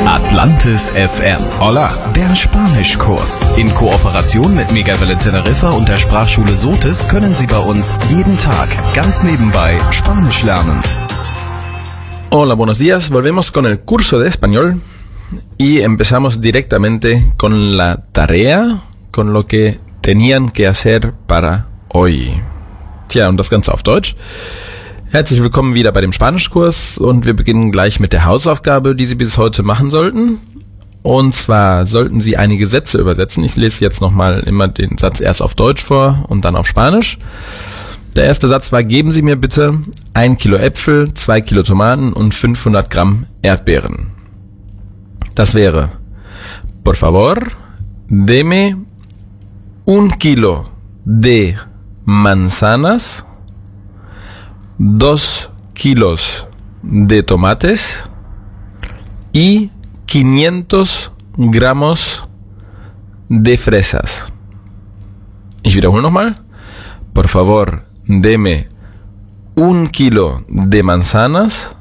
Atlantis FM. Hola, der Spanischkurs. In Kooperation mit Megawelle Teneriffa und der Sprachschule Sotis können Sie bei uns jeden Tag ganz nebenbei Spanisch lernen. Hola, buenos días. Volvemos con el curso de español y empezamos directamente con la tarea, con lo que tenían que hacer para hoy. Tja, und das Ganze auf Deutsch. Herzlich willkommen wieder bei dem Spanischkurs und wir beginnen gleich mit der Hausaufgabe, die Sie bis heute machen sollten. Und zwar sollten Sie einige Sätze übersetzen. Ich lese jetzt nochmal immer den Satz erst auf Deutsch vor und dann auf Spanisch. Der erste Satz war: Geben Sie mir bitte 1 Kilo Äpfel, 2 Kilo Tomaten und 500 Gramm Erdbeeren. Das wäre: Por favor, deme 1 Kilo de manzanas, 2 kilos de tomates y 500 gramos de fresas. Ich wiederhole nochmal. Por favor, deme 1 kilo de manzanas,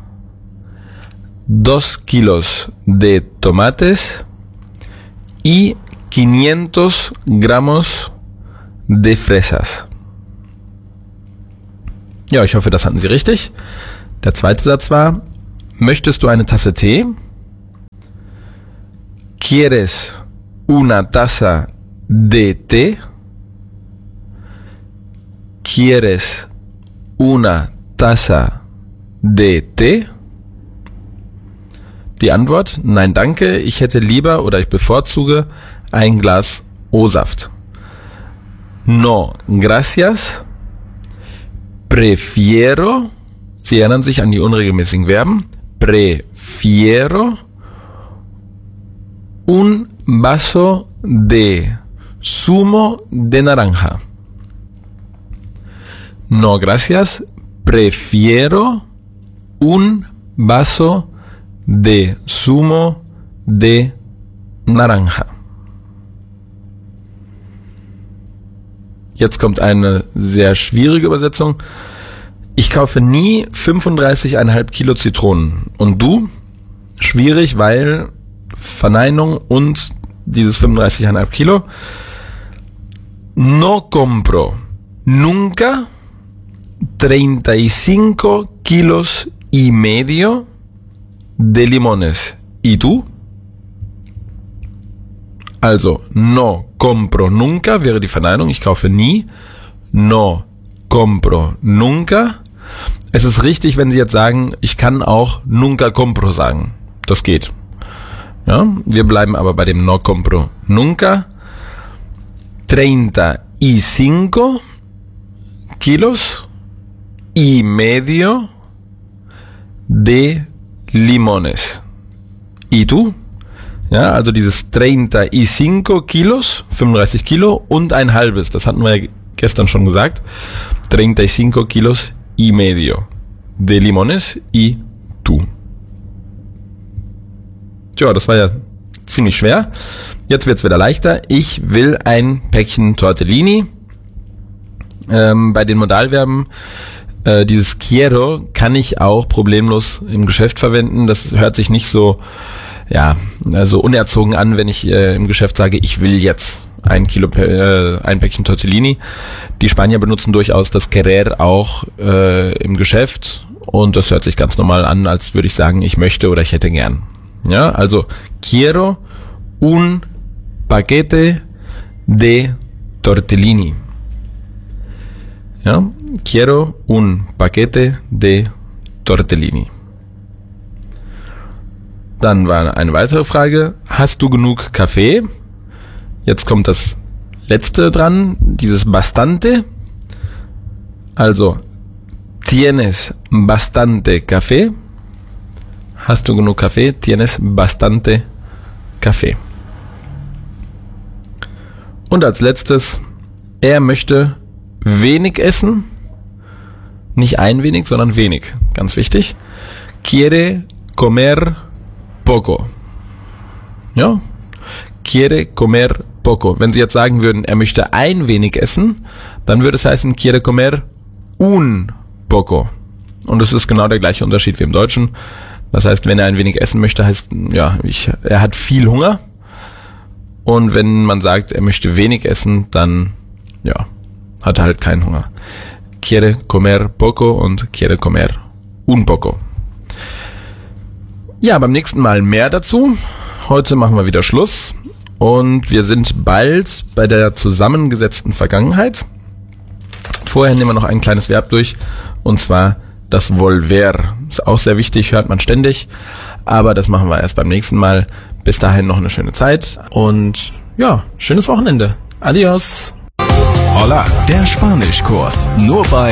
2 kilos de tomates y 500 gramos de fresas. Ja, ich hoffe, das hatten Sie richtig. Der zweite Satz war: Möchtest du eine Tasse Tee? ¿Quieres una taza de té? ¿Quieres una taza de té? Die Antwort: Nein, danke. Ich hätte lieber oder ich bevorzuge ein Glas O-Saft. No, gracias. Prefiero, Sie erinnern sich an die unregelmäßigen Verben, prefiero un vaso de zumo de naranja. No, gracias. Prefiero un vaso de zumo de naranja. Jetzt kommt eine sehr schwierige Übersetzung. Ich kaufe nie 35,5 Kilo Zitronen. Und du? Schwierig, weil Verneinung und dieses 35,5 Kilo. No compro nunca 35 kilos y medio de limones. ¿Y tú? Also, no compro nunca wäre die Verneinung. Ich kaufe nie. No compro nunca. Es ist richtig, wenn Sie jetzt sagen, ich kann auch nunca compro sagen. Das geht. Ja, wir bleiben aber bei dem no compro nunca. 35 kilos y medio de limones. ¿Y tú? Ja, also dieses 35 Kilos, 35 Kilo und ein halbes, das hatten wir ja gestern schon gesagt. 35 kilos y medio de limones y tú. Tja, das war ja ziemlich schwer. Jetzt wird's wieder leichter. Ich will ein Päckchen Tortellini. Bei den Modalverben dieses quiero kann ich auch problemlos im Geschäft verwenden. Das hört sich nicht so so unerzogen an, wenn ich im Geschäft sage, ich will jetzt ein Päckchen Tortellini. Die Spanier benutzen durchaus das querer auch im Geschäft und das hört sich ganz normal an, als würde ich sagen, ich möchte oder ich hätte gern. Ja, also quiero un paquete de tortellini. Ja, quiero un paquete de tortellini. Dann war eine weitere Frage: Hast du genug Kaffee? Jetzt kommt das letzte dran, dieses bastante. Also, ¿tienes bastante café? Hast du genug Kaffee? ¿Tienes bastante café? Und als letztes: Er möchte wenig essen. Nicht ein wenig, sondern wenig. Ganz wichtig. Quiere comer poco. Ja? Quiere comer poco. Wenn Sie jetzt sagen würden, er möchte ein wenig essen, dann würde es heißen quiere comer un poco. Und es ist genau der gleiche Unterschied wie im Deutschen. Das heißt, wenn er ein wenig essen möchte, heißt, ja, er hat viel Hunger. Und wenn man sagt, er möchte wenig essen, dann, ja, hat er halt keinen Hunger. Quiere comer poco und quiere comer un poco. Ja, beim nächsten Mal mehr dazu. Heute machen wir wieder Schluss. Und wir sind bald bei der zusammengesetzten Vergangenheit. Vorher nehmen wir noch ein kleines Verb durch. Und zwar das volver. Ist auch sehr wichtig, hört man ständig. Aber das machen wir erst beim nächsten Mal. Bis dahin noch eine schöne Zeit. Und ja, schönes Wochenende. Adios. Hola, der Spanischkurs. Nur bei